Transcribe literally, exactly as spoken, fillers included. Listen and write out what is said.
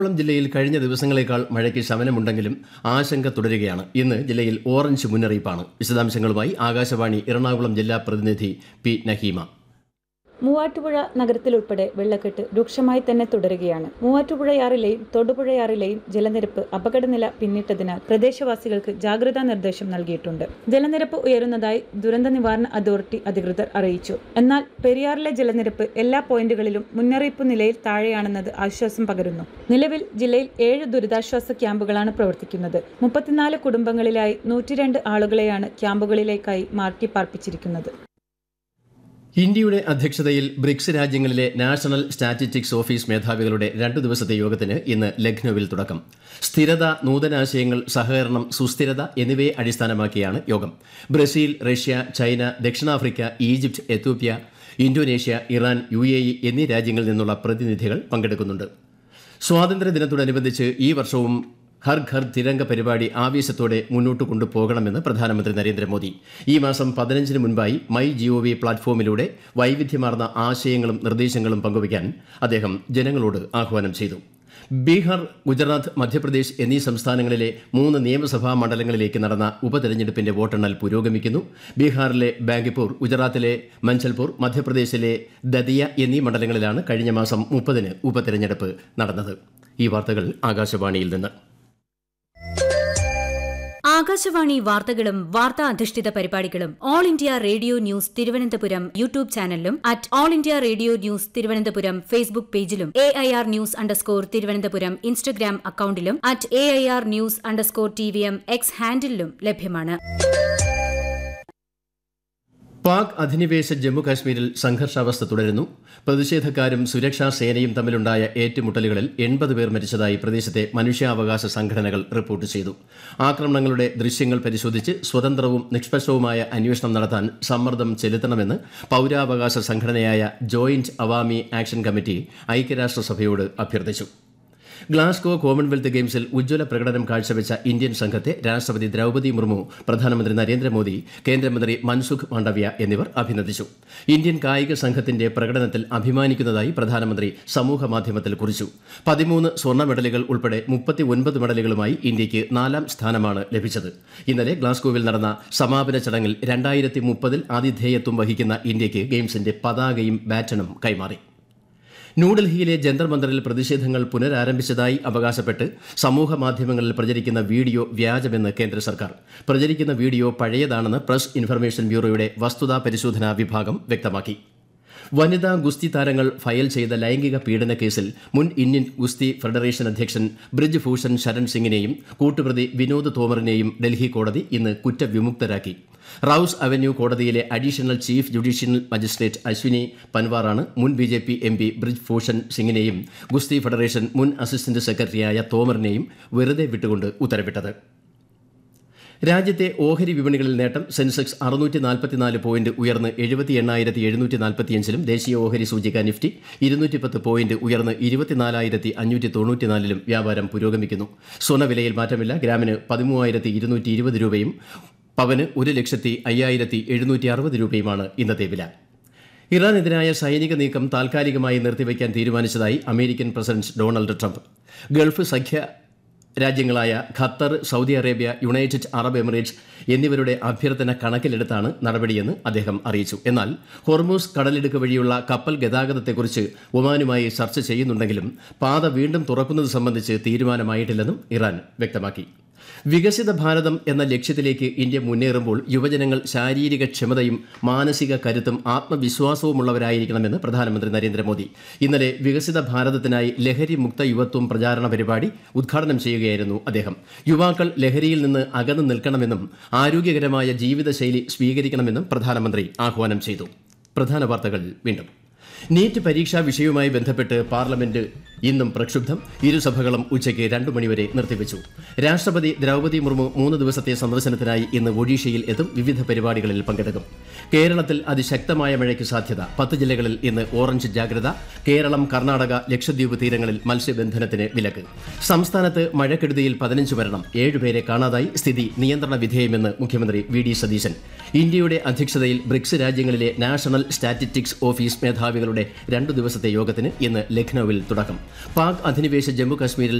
എറണാകുളം ജില്ലയിൽ കഴിഞ്ഞ ദിവസങ്ങളേക്കാൾ മഴയ്ക്ക് ശമനമുണ്ടെങ്കിലും ആശങ്ക തുടരുകയാണ്. ഇന്ന് ജില്ലയിൽ ഓറഞ്ച് മുന്നറിയിപ്പാണ്. വിശദാംശങ്ങളുമായി ആകാശവാണി എറണാകുളം ജില്ലാ പ്രതിനിധി പി നഹീമ. മൂവാറ്റുപുഴ നഗരത്തിലുൾപ്പെടെ വെള്ളക്കെട്ട് രൂക്ഷമായി തന്നെ തുടരുകയാണ്. മൂവാറ്റുപുഴയാറിലെയും തൊടുപുഴയാറിലെയും ജലനിരപ്പ് അപകടനില പിന്നിട്ടതിനാൽ പ്രദേശവാസികൾക്ക് ജാഗ്രതാ നിർദ്ദേശം നൽകിയിട്ടുണ്ട്. ജലനിരപ്പ് ഉയരുന്നതായി ദുരന്ത നിവാരണ അതോറിറ്റി അധികൃതർ അറിയിച്ചു. എന്നാൽ പെരിയാറിലെ ജലനിരപ്പ് എല്ലാ പോയിന്റുകളിലും മുന്നറിയിപ്പ് നിലയിൽ താഴെയാണെന്നത് ആശ്വാസം പകരുന്നു. നിലവിൽ ജില്ലയിൽ ഏഴ് ദുരിതാശ്വാസ ക്യാമ്പുകളാണ് പ്രവർത്തിക്കുന്നത്. മുപ്പത്തിനാല് കുടുംബങ്ങളിലായി നൂറ്റിരണ്ട് ആളുകളെയാണ് ക്യാമ്പുകളിലേക്കായി മാറ്റിപ്പാർപ്പിച്ചിരിക്കുന്നത്. ഇന്ത്യയുടെ അധ്യക്ഷതയിൽ ബ്രിക്സ് രാജ്യങ്ങളിലെ നാഷണൽ സ്റ്റാറ്റിസ്റ്റിക്സ് ഓഫീസ് മേധാവികളുടെ രണ്ടു ദിവസത്തെ യോഗത്തിന് ഇന്ന് ലഖ്നൌവിൽ തുടക്കം. സ്ഥിരത, നൂതനാശയങ്ങൾ, സഹകരണം, സുസ്ഥിരത എന്നിവയെ അടിസ്ഥാനമാക്കിയാണ് യോഗം. ബ്രസീൽ, റഷ്യ, ചൈന, ദക്ഷിണാഫ്രിക്ക, Egypt, Ethiopia, Indonesia, Iran, U A E എന്നീ രാജ്യങ്ങളിൽ നിന്നുള്ള പ്രതിനിധികൾ പങ്കെടുക്കുന്നുണ്ട്. സ്വാതന്ത്ര്യദിനത്തോടനുബന്ധിച്ച് ഈ വർഷവും ഹർ ഘർ തിരംഗ പരിപാടി ആവേശത്തോടെ മുന്നോട്ട് കൊണ്ടുപോകണമെന്ന് പ്രധാനമന്ത്രി നരേന്ദ്രമോദി. ഈ മാസം പതിനഞ്ചിന് മുൻപായി മൈ ജിഒവി പ്ലാറ്റ്ഫോമിലൂടെ വൈവിധ്യമാർന്ന ആശയങ്ങളും നിർദ്ദേശങ്ങളും പങ്കുവയ്ക്കാൻ അദ്ദേഹം ജനങ്ങളോട് ആഹ്വാനം ചെയ്തു. ബീഹാർ, ഗുജറാത്ത്, മധ്യപ്രദേശ് എന്നീ സംസ്ഥാനങ്ങളിലെ മൂന്ന് നിയമസഭാ മണ്ഡലങ്ങളിലേക്ക് നടന്ന ഉപതെരഞ്ഞെടുപ്പിന്റെ വോട്ടെണ്ണൽ പുരോഗമിക്കുന്നു. ബീഹാറിലെ ബാങ്കിപ്പൂർ, ഗുജറാത്തിലെ മഞ്ചൽപൂർ, മധ്യപ്രദേശിലെ ദതിയ എന്നീ മണ്ഡലങ്ങളിലാണ് കഴിഞ്ഞ മാസം മുപ്പതിന് ഉപതെരഞ്ഞെടുപ്പ് നടന്നത്. ഈ വാർത്തകൾ ആകാശവാണിയിൽ നിന്ന്. ആകാശവാണി വാർത്തകളും വാർത്താ അധിഷ്ഠിത പരിപാടികളും all India radio news Thiruvananthapuram YouTube ചാനലിലും at all India radio news Thiruvananthapuram Facebook പേജിലും A I R news underscore Thiruvananthapuram Instagram അക്കൌണ്ടിലും at A I R news underscore T V M X ഹാൻഡിലും ലഭ്യമാണ്. പാക് അധിനിവേശ ജമ്മുകാശ്മീരിൽ സംഘർഷാവസ്ഥ തുടരുന്നു. പ്രതിഷേധക്കാരും സുരക്ഷാ സേനയും തമ്മിലുണ്ടായ ഏറ്റുമുട്ടലുകളിൽ എൺപത് പേർ മരിച്ചതായി പ്രദേശത്തെ മനുഷ്യാവകാശ സംഘടനകൾ റിപ്പോർട്ട് ചെയ്തു. ആക്രമണങ്ങളുടെ ദൃശ്യങ്ങൾ പരിശോധിച്ച് സ്വതന്ത്രവും നിഷ്പക്ഷവുമായ അന്വേഷണം നടത്താൻ സമ്മർദ്ദം ചെലുത്തണമെന്ന് പൌരാവകാശ സംഘടനയായ ജോയിന്റ് അവാമി ആക്ഷൻ കമ്മിറ്റി ഐക്യരാഷ്ട്രസഭയോട് അഭ്യർത്ഥിച്ചു. ഗ്ലാസ്ഗോ കോമൺവെൽത്ത് ഗെയിംസിൽ ഉജ്ജ്വല പ്രകടനം കാഴ്ചവെച്ച ഇന്ത്യൻ സംഘത്തെ രാഷ്ട്രപതി ദ്രൌപദി മുർമു, പ്രധാനമന്ത്രി നരേന്ദ്രമോദി, കേന്ദ്രമന്ത്രി മൻസുഖ് മാണ്ഡവ്യ എന്നിവർ അഭിനന്ദിച്ചു. ഇന്ത്യൻ കായിക സംഘത്തിന്റെ പ്രകടനത്തിൽ അഭിമാനിക്കുന്നതായി പ്രധാനമന്ത്രി സമൂഹമാധ്യമത്തിൽ കുറിച്ചു. പതിമൂന്ന് സ്വർണ്ണ മെഡലുകൾ ഉൾപ്പെടെ മുപ്പത്തി ഒൻപത് മെഡലുകളുമായി ഇന്ത്യയ്ക്ക് നാലാം സ്ഥാനമാണ് ലഭിച്ചത്. ഇന്നലെ ഗ്ലാസ്ഗോവിൽ നടന്ന സമാപന ചടങ്ങിൽ രണ്ടായിരത്തി മുപ്പതിൽ ആതിഥേയത്വം വഹിക്കുന്ന ഇന്ത്യയ്ക്ക് ഗെയിംസിന്റെ പതാകയും ബാറ്റണും കൈമാറി. ന്യൂഡൽഹിയിലെ ജന്തർ മന്ദറിൽ പ്രതിഷേധങ്ങൾ പുനരാരംഭിച്ചതായി അവകാശപ്പെട്ട് സമൂഹ മാധ്യമങ്ങളിൽ പ്രചരിക്കുന്ന വീഡിയോ വ്യാജമെന്ന് കേന്ദ്ര സർക്കാർ. പ്രചരിക്കുന്ന വീഡിയോ പഴയതാണെന്ന് പ്രസ് ഇൻഫർമേഷൻ ബ്യൂറോയുടെ വസ്തുതാ പരിശോധനാ വിഭാഗം വ്യക്തമാക്കി. വനിതാ ഗുസ്തി താരങ്ങൾ ഫയൽ ചെയ്ത ലൈംഗിക പീഡന കേസിൽ മുൻ ഇന്ത്യൻ ഗുസ്തി ഫെഡറേഷൻ അധ്യക്ഷൻ ബ്രിജ് ഭൂഷൺ ശരൺ സിംഗിനെയും കൂട്ടുപ്രതി വിനോദ് തോമറിനെയും ഡൽഹി കോടതി ഇന്ന് കുറ്റവിമുക്തരാക്കി. റൌസ് അവന്യൂ കോടതിയിലെ additional chief judicial magistrate Ashwini പൻവാറാണ് മുൻ B J P M P Brij Bhushan സിംഗിനെയും ഗുസ്തി ഫെഡറേഷൻ മുൻ അസിസ്റ്റന്റ് സെക്രട്ടറിയായ തോമറിനെയും വെറുതെ വിട്ടുകൊണ്ട് ഉത്തരവിട്ടത്. രാജ്യത്തെ ഓഹരി വിപണികളിൽ നേട്ടം. സെൻസെക്സ് അറുന്നൂറ്റി നാൽപ്പത്തിനാല് പോയിന്റ് ഉയർന്ന് എഴുപത്തി എണ്ണായിരത്തി എഴുന്നൂറ്റി നാൽപ്പത്തിയഞ്ചിലും ദേശീയ ഓഹരി സൂചിക നിഫ്റ്റി ഇരുന്നൂറ്റി പത്ത് പോയിന്റ് ഉയർന്ന് ഇരുപത്തിനാലായിരത്തി അഞ്ഞൂറ്റി തൊണ്ണൂറ്റിനാലിലും വ്യാപാരം പുരോഗമിക്കുന്നു. സ്വർണ്ണവിലയിൽ മാറ്റമില്ല. ഗ്രാമിന് പതിമൂവായിരത്തി ഇരുന്നൂറ്റി ഇരുപത് രൂപയും പവന് ഒരു ലക്ഷത്തി അയ്യായിരത്തി എഴുന്നൂറ്റി അറുപത് രൂപയുമാണ് ഇന്നത്തെ വില. ഇറാനെതിരായ സൈനിക നീക്കം താൽക്കാലികമായി നിർത്തിവെക്കാൻ തീരുമാനിച്ചതായി American president Donald Trump. Gulf സഖ്യ രാജ്യങ്ങളായ Qatar, Saudi Arabia, United Arab Emirates എന്നിവരുടെ അഭ്യർത്ഥന കണക്കിലെടുത്താണ് നടപടിയെന്ന് അദ്ദേഹം അറിയിച്ചു. എന്നാൽ ഹോർമൂസ് കടലിടുക്ക് വഴിയുള്ള കപ്പൽ ഗതാഗതത്തെക്കുറിച്ച് ഒമാനുമായി ചർച്ച ചെയ്യുന്നുണ്ടെങ്കിലും പാത വീണ്ടും തുറക്കുന്നത് സംബന്ധിച്ച് തീരുമാനമായിട്ടില്ലെന്നും ഇറാൻ വ്യക്തമാക്കി. വികസിത ഭാരതം എന്ന ലക്ഷ്യത്തിലേക്ക് ഇന്ത്യ മുന്നേറുമ്പോൾ യുവജനങ്ങൾ ശാരീരിക ക്ഷമതയും മാനസിക കരുത്തും ആത്മവിശ്വാസവുമുള്ളവരായിരിക്കണമെന്ന് പ്രധാനമന്ത്രി നരേന്ദ്രമോദി. ഇന്നലെ വികസിത ഭാരതത്തിനായി ലഹരി മുക്ത യുവത്വം പ്രചാരണ പരിപാടി ഉദ്ഘാടനം ചെയ്യുകയായിരുന്നു അദ്ദേഹം. യുവാക്കൾ ലഹരിയിൽ നിന്ന് അകന്നു നിൽക്കണമെന്നും ആരോഗ്യകരമായ ജീവിതശൈലി സ്വീകരിക്കണമെന്നും പ്രധാനമന്ത്രി ആഹ്വാനം ചെയ്തു. പ്രധാന വാർത്തകൾ വീണ്ടും. നീറ്റ് പരീക്ഷാ വിഷയവുമായി ബന്ധപ്പെട്ട് പാർലമെന്റ് ഇന്നും പ്രക്ഷുബ്ധം. ഇരുസഭകളും ഉച്ചയ്ക്ക് രണ്ടു മണിവരെ നിർത്തിവച്ചു. രാഷ്ട്രപതി ദ്രൌപദി മുർമു മൂന്ന് ദിവസത്തെ സന്ദർശനത്തിനായി ഇന്ന് ഒഡീഷയിൽ എത്തും. വിവിധ പരിപാടികളിൽ പങ്കെടുക്കും. കേരളത്തിൽ അതിശക്തമായ മഴയ്ക്ക് സാധ്യത. പത്ത് ജില്ലകളിൽ ഇന്ന് ഓറഞ്ച് ജാഗ്രത. കേരളം, കർണാടക, ലക്ഷദ്വീപ് തീരങ്ങളിൽ മത്സ്യബന്ധനത്തിന് വിലക്ക്. സംസ്ഥാനത്ത് മഴക്കെടുതിയിൽ പതിനഞ്ച് മരണം. ഏഴുപേരെ കാണാതായി. സ്ഥിതി നിയന്ത്രണ വിധേയമെന്ന് മുഖ്യമന്ത്രി വി ഡി സതീശൻ. ഇന്ത്യയുടെ അധ്യക്ഷതയിൽ ബ്രിക്സ് രാജ്യങ്ങളിലെ നാഷണൽ സ്റ്റാറ്റിസ്റ്റിക്സ് ഓഫീസ് മേധാവികളുടെ രണ്ടു ദിവസത്തെ യോഗത്തിന് ഇന്ന് ലഖ്നൌവിൽ തുടക്കം. പാക് അധിനിവേശ ജമ്മു കശ്മീരിൽ